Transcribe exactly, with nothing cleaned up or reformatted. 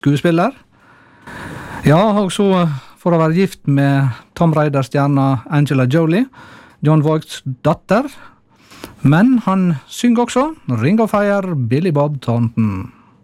skuespiller. Ja, og så for å være gift med Tom Raider-stjerna Angela Jolie, John Voigts datter. Men han synger også Ring of Fire, Billy Bob Thornton.